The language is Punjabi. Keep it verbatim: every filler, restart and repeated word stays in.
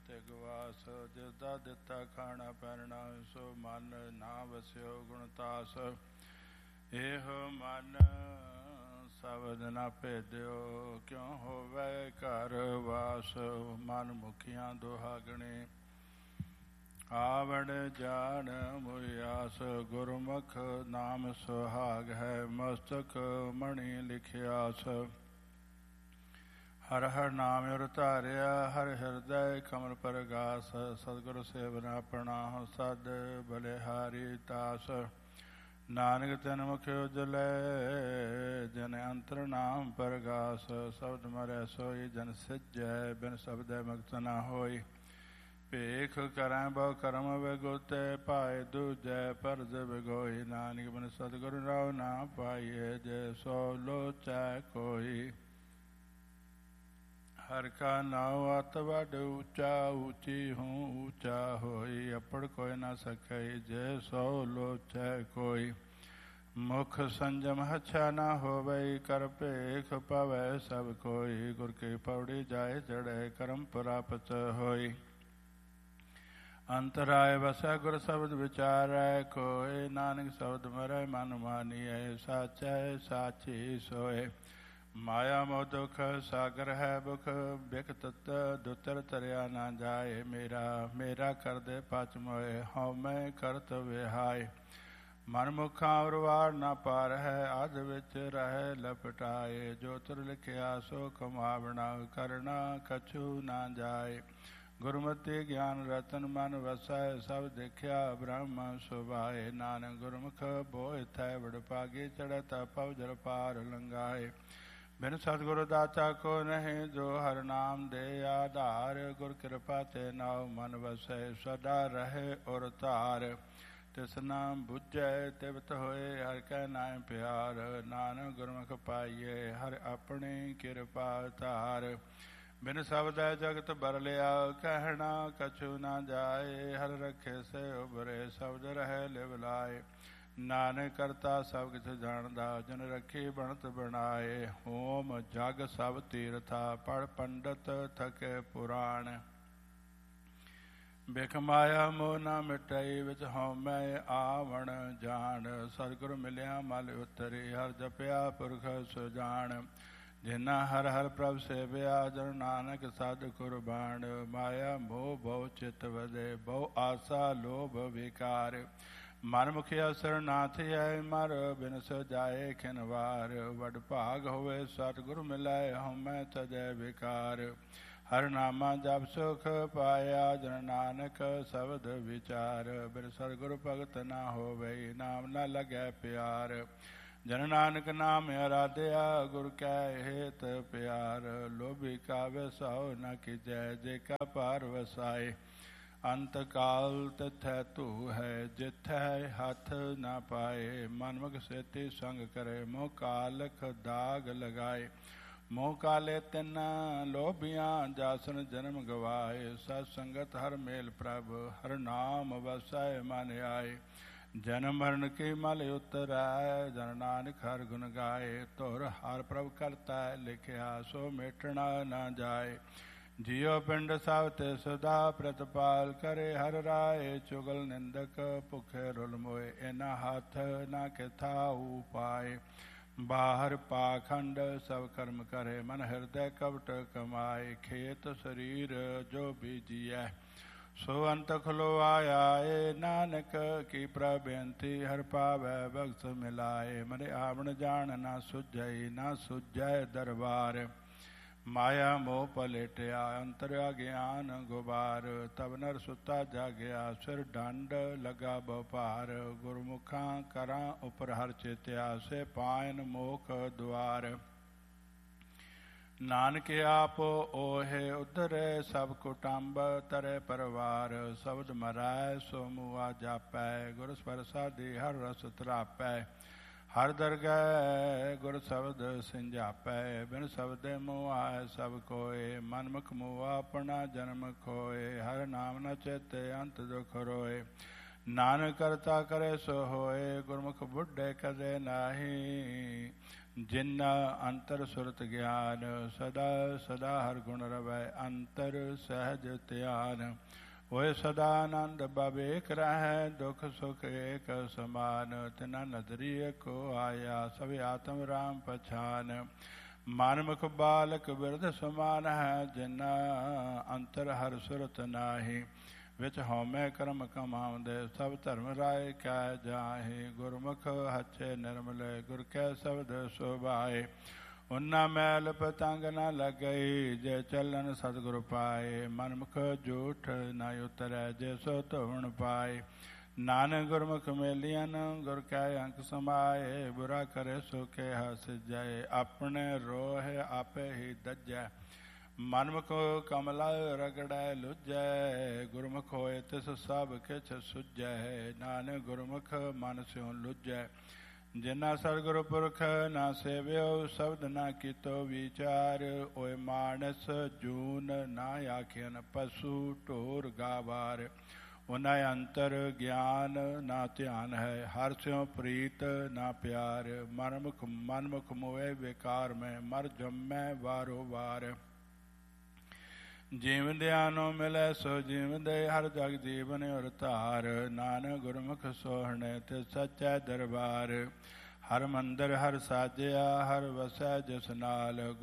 ਤਿਗਵਾਸ। ਜਿਸਦਾ ਦਿੱਤਾ ਖਾਣਾ ਪਹਿਨਣਾ ਸੋ ਮਨ ਨਾ ਵਸਿਓ ਗੁਣਤਾਸ। ਇਹੋ ਮਨ ਸ਼ਬਦ ਨਾ ਭੇਦਿਓ ਕਿਉ ਹੋਵੇ ਘਰ ਵਾਸ। ਮਨ ਮੁਖੀਆਂ ਦੁਹਾਗਣੇ ਆਵਣ ਜਾਣ ਮੁਆਸ। ਗੁਰਮੁਖ ਨਾਮ ਸੁਹਾਗ ਹੈ ਮਸਤਕ ਮਣਿ ਲਿਖਿਆਸ। ਹਰ ਹਰ ਨਾਮ ਉਰ ਧਾਰਿਆ ਹਰ ਹਿਰਦੈ ਕਮਲ ਪਰਗਾਸ। ਸਤਿਗੁਰ ਸੇਵਨ ਆਪਣਾ ਸਦ ਬਲਿਹਾਰੀ ਤਾਸ। ਨਾਨਕ ਤਨ ਮੁਖ ਉਜਲੇ ਜਨ ਅੰਤਰ ਨਾਮ ਪਰਗਾਸ। ਸ਼ਬਦ ਮਰੈ ਸੋਈ ਜਨ ਸਿਜੈ ਬਿਨ ਸ਼ਬਦੈ ਮੁਕਤ ਨਾ ਹੋਈ। ਭੇਖ ਕਰੈ ਬਹੁ ਕਰਮ ਵਿਗੁਤੇ ਪਾਏ ਦੂਜੈ ਪਰਜ ਵਿਗੋਈ। ਨਾਨਕ ਬਿਨ ਸਤਿਗੁਰ ਰਾਉ ਨਾ ਪਾਈਏ ਜੇ ਸੋ ਲੋਚੈ ਕੋਈ। ਹਰ ਕਾ ਨਾਉ ਅਤ ਵੱਡ ਉੱਚਾ ਉੱਚੀ ਹੂੰ ਉੱਚਾ ਹੋਈ। ਅਪੜ ਕੋਈ ਨਾ ਸਕਈ ਜੇ ਸੋ ਲੋਚੈ ਕੋਈ। ਮੁਖ ਸੰਜਮ ਹਛਾ ਨਾ ਹੋਵੇ ਕਰ ਭੇਖ ਪਵੈ ਸਭ ਕੋਈ। ਗੁਰ ਕੀ ਪੌੜੀ ਜਾਏ ਚੜ੍ਹੇ ਕਰਮ ਪ੍ਰਾਪਤ ਹੋਈ। ਅੰਤਰਾਏ ਵਸੈ ਗੁਰ ਸ਼ਬਦ ਵਿਚਾਰੈ ਕੋਇ। ਨਾਨਕ ਸ਼ਬਦ ਮਰੈ ਮਨ ਮਾਨੀਐ ਸਾਚੈ ਸਾਚੀ ਸੋਏ। ਮਾਇਆ ਮੋਹ ਦੁਖ ਸਾਗਰ ਹੈ ਬੁਖ ਬਿਖ ਤਤ ਦੁਤਰ ਤਰਿਆ ਨਾ ਜਾਏ। ਮੇਰਾ ਮੇਰਾ ਕਰਦੇ ਪਚ ਮੋਏ ਹਉ ਮੈਂ ਕਰਤ ਵਿਹਾਏ। ਮਨ ਮੁਖਾਂ ਉਰਵਾਰ ਨਾ ਪਾਰ ਹੈ ਅਧ ਵਿੱਚ ਰਹਿ ਲਪਟਾਏ। ਜੋ ਤੁਰ ਲਿਖਿਆ ਸੋ ਕਮਾਵਣਾ ਕਰਨਾ ਕਛੂ ਨਾ ਜਾਏ। ਗੁਰਮਤਿ ਗਿਆਨ ਰਤਨ ਮਨ ਵਸੈ ਸਭ ਦੇਖਿਆ ਬ੍ਰਹਮ ਸੁਭਾਏ। ਨਾਨਕ ਗੁਰਮੁਖ ਬੋਇ ਥੈ ਵਡਭਾਗੀ ਚੜ੍ਹਤ ਪਵ ਜਲ ਪਾਰ ਲੰਘਾਏ। ਬਿਨ ਸਤਿਗੁਰ ਦਾਤਾ ਕੋ ਨਹੀਂ ਜੋ ਹਰ ਨਾਮ ਦੇ ਆਧਾਰ। ਗੁਰ ਕਿਰਪਾ ਤੇ ਨਾਉ ਮਨ ਵਸੈ ਸਦਾ ਰਹੇ ਔਰ ਧਾਰ। ਤਿਸ ਨਾਮ ਬੁਝੈ ਤਿਵਤ ਹੋਏ ਹਰ ਕੈ ਨਾਮ ਪਿਆਰ। ਨਾਨਕ ਗੁਰਮੁਖ ਪਾਈਏ ਹਰ ਆਪਣੀ ਕਿਰਪਾ ਧਾਰ। ਬਿਨ ਸ਼ਬਦੈ ਜਗਤ ਬਰਲਿਆ ਕਹਿਣਾ ਕਛੂ ਨਾ ਜਾਏ। ਹਰ ਰਖੇ ਸੇ ਉਬਰੇ ਸ਼ਬਦ ਰਹਿ ਲਿਵ ਲਾਏ। ਨਾਨਕ ਕਰਤਾ ਸਭ ਕਿਛ ਜਾਣਦਾ ਜਨ ਰੱਖੀ ਬਣਤ ਬਣਾਏ। ਹੋਮ ਜਗ ਸਭ ਤੀਰਥਾ ਪੜ ਪੰਡਤ ਥਕੇ ਪੁਰਾਣ। ਬਿਖ ਮਾਇਆ ਮੋਹ ਨਾ ਮਿਟਈ ਵਿੱਚ ਹਉਮੈ ਆਵਣ ਜਾਣ। ਸਤਿਗੁਰ ਮਿਲਿਆ ਮਲ ਉਤਰੀ ਹਰ ਜਪਿਆ ਪੁਰਖ ਸੁਜਾਨ। ਜਿਨਾ ਹਰ ਹਰ ਪ੍ਰਭ ਸੇਵਿਆ ਜਨ ਨਾਨਕ ਸਦ ਕੁਰਬਾਨ। ਮਾਇਆ ਮੋਹ ਬਹੁ ਚਿਤ ਵਧੇ ਬਹੁ ਆਸਾ ਲੋਭ ਵਿਕਾਰ। ਮਨ ਮੁਖਿਆ ਸਰਨਾਥ ਆਏ ਮਰ ਬਿਨ ਸਜਾਏ ਖਿਨ ਵਾਰ। ਵਡ ਭਾਗ ਹੋਵੇ ਸਤਿਗੁਰ ਮਿਲੈ ਹਉਮੈ ਤਜੈ ਵਿਕਾਰ। ਹਰ ਨਾਮਾ ਜਪ ਸੁਖ ਪਾਇਆ ਜਨ ਨਾਨਕ ਸ਼ਬਦ ਵਿਚਾਰ। ਬਿਨ ਸਤਿਗੁਰ ਭਗਤ ਨਾ ਹੋਵੇ ਨਾਮ ਨਾ ਲਗੈ ਪਿਆਰ। ਜਨ ਨਾਨਕ ਨਾਮ ਅਰਾਧਿਆ ਗੁਰ ਕੈ ਹੇਤ ਪਿਆਰ। ਲੋਭੀ ਕਾਵੇ ਸਉ ਨ ਕੀਜੈ ਜੇ ਕਾ ਪਾਰ ਵਸਾਏ। ਅੰਤ ਕਾਲ ਤਿਥੈ ਧੂ ਹੈ ਜਿਥੈ ਹੱਥ ਨਾ ਪਾਏ। ਮਨਮੁਖ ਸੇਤੀ ਸੰਗ ਕਰੇ ਮੋਹ ਕਾਲਖ ਦਾਗ ਲਗਾਏ। ਮੋਹ ਕਾਲੇ ਤਿਨ ਲੋਭੀਆਂ ਜਾਸਨ ਜਨਮ ਗਵਾਏ। ਸਤ ਸੰਗਤ ਹਰ ਮੇਲ ਪ੍ਰਭ ਹਰ ਨਾਮ ਵਸੈ ਮਨ ਆਏ। ਜਨਮ ਮਰਨ ਕੀ ਮਲ ਉਤਰੈ ਜਨ ਨਾਨਕ ਹਰ ਗੁਣ ਗਾਏ। ਧੁਰ ਹਰ ਪ੍ਰਭ ਕਰਤਾ ਲਿਖਿਆ ਸੋ ਮੇਟਣਾ ਨਾ ਜਾਏ। ਜਿਉ ਪਿੰਡ ਸਭ ਤੇ ਸਦਾ ਪ੍ਰਤਪਾਲ ਕਰੇ। ਹਰ ਰਾਏ ਚੁਗਲ ਨਿੰਦਕ ਭੁਖੇ ਰੁਲ ਮੋਏ। ਇਨਾ ਹੱਥ ਨਾ ਕਿਥਾਉ ਪਾਏ। ਬਾਹਰ ਪਾਖੰਡ ਸਭ ਕਰਮ ਕਰੇ ਮਨ ਹਿਰਦੈ ਕਪਟ ਕਮਾਏ। ਖੇਤ ਸਰੀਰ ਜੋ ਬੀਜੀਐ ਸੋ ਅੰਤ ਖਲੋਆਇਆ ਏ। ਨਾਨਕ ਕੀ ਪ੍ਰਬੇਨਤੀ ਹਰ ਪਾਵੈ ਭਗਤ ਮਿਲਾਏ। ਮਰੇ ਆਵਣ ਜਾਣ ਨਾ ਸੁਝਈ ਨਾ ਸੁਝੈ ਦਰਬਾਰ। ਮਾਇਆ ਮੋਹ ਪਲੇਟਿਆ ਅੰਤਰ ਅਗਿਆਨ ਗੁਬਾਰ। ਤਬ ਨਰ ਸੁੱਤਾ ਜਾਗਿਆ ਸਿਰ ਡੰਡ ਲਗਾ ਬਪਾਰ। ਗੁਰਮੁਖਾਂ ਕਰਾਂ ਉਪਰ ਹਰ ਚੇਤਿਆ ਸੇ ਪਾਇਨ ਮੋਖ ਦੁਆਰ। ਨਾਨਕ ਆਪ ਓਹੇ ਉਧਰੇ ਸਭ ਕੁਟੰਬ ਤਰੇ ਪਰਵਾਰ। ਸ਼ਬਦ ਮਰੈ ਸੋ ਮੂਆ ਜਾਪੈ ਗੁਰ ਪ੍ਰਸਾਦੀ ਹਰ ਰਸ ਤਰਾਪੈ। ਹਰ ਦਰਗਹਿ ਗੁਰ ਸ਼ਬਦ ਸਿੰਜਾਪੈ। ਬਿਨ ਸ਼ਬਦੇ ਮੁਆਇ ਸਭ ਕੋਏ ਮਨਮੁਖ ਮੁਆ ਆਪਣਾ ਜਨਮ ਖੋਏ। ਹਰ ਨਾਮ ਨ ਚੇਤੇ ਅੰਤ ਦੁਖ ਰੋਏ। ਨਾਨਕ ਕਰਤਾ ਕਰੇ ਸੋ ਹੋਏ ਗੁਰਮੁਖ ਬੁੱਢੇ ਕਦੇ ਨਾਹੀ। ਜਿਨਾ ਅੰਤਰ ਸੁਰਤ ਗਿਆਨ ਸਦਾ ਸਦਾ ਹਰ ਗੁਣ ਰਵੈ ਅੰਤਰ ਸਹਿਜ ਧਿਆਨ ਹੋਏ ਸਦਾ ਆਨੰਦ ਬਵੇਕ ਰਹਿ ਦੁਖ ਸੁਖ ਏਕ ਸਮਾਨ ਤਿਨਾ ਨਦਰੀ ਕੋ ਆਇਆ ਸਭ ਆਤਮ ਰਾਮ ਪਛਾਨ ਮਨ ਮੁਖ ਬਾਲਕ ਬਿਰਧ ਸਮਾਨ ਹੈ ਜਿਨਾ ਅੰਤਰ ਹਰ ਸੁਰਤ ਨਾਹੀ ਵਿੱਚ ਹਉਮੈ ਕਰਮ ਕਮਾਉਂਦੇ ਸਭ ਧਰਮ ਰਾਏ ਕੈ ਜਾਹੇ ਗੁਰਮੁਖ ਹੱਚੇ ਨਿਰਮਲੇ ਗੁਰ ਕੈ ਸ਼ਬਦ ਸੁਭਾਏ ਉਨਾ ਮੈਲ ਪਤੰਗ ਨ ਲੱਗਈ ਜੇ ਚੱਲਨ ਸਤਿਗੁਰ ਪਾਏ ਮਨਮੁਖ ਝੂਠ ਨ ਉਤਰੈ ਜੇ ਸੋ ਧੋਣ ਪਾਏ ਨਾਨਕ ਗੁਰਮੁਖ ਮੇਲੀਆਂ ਗੁਰ ਕੈ ਅੰਕ ਸਮਾਏ ਬੁਰਾ ਕਰੇ ਸੋ ਕੇ ਹਸ ਜਾਏ ਆਪਣੇ ਰੋਹ ਆਪੇ ਹੀ ਦੱਜੈ ਮਨਮੁਖ ਕਮਲਾ ਰਗੜੈ ਲੁਜੈ ਗੁਰਮੁਖ ਹੋਏ ਤਿਸ ਸਭ ਕਿਛ ਸੁਝੈ ਨਾਨਕ ਗੁਰਮੁਖ ਮਨ ਸਿਉ ਲੁਜੈ ਜਿਨਾ ਸਤਿਗੁਰ ਪੁਰਖ ਨਾ ਸੇਵਿਓ ਸ਼ਬਦ ਨਾ ਕੀਤੋ ਵਿਚਾਰ ਓਏ ਮਾਨਸ ਜੂਨ ਨਾ ਆਖਿਆਨ ਪਸ਼ੂ ਢੋਰ ਗਾਵਾਰ ਉਹਨਾਂ ਅੰਤਰ ਗਿਆਨ ਨਾ ਧਿਆਨ ਹੈ ਹਰ ਸਿਉ ਪ੍ਰੀਤ ਨਾ ਪਿਆਰ ਮਨਮੁਖ ਮਨਮੁਖ ਮੋਏ ਵਿਕਾਰ ਮੈਂ ਮਰ ਜੰਮੈ ਵਾਰੋ ਵਾਰ ਜੀਵਦਿਆਂ ਨੂੰ ਮਿਲੈ ਸੋ ਜੀਵਦੇ ਹਰ ਜਗ ਜੀਵਨ ਔਰ ਧਾਰ ਨਾਨਕ ਗੁਰਮੁਖ ਸੋਹਣੇ ਤੇ ਸੱਚੈ ਦਰਬਾਰ ਹਰ ਮੰਦਰ ਹਰ ਸਾਜਿਆ ਹਰ ਵਸੈ ਜਿਸ ਨਾਲ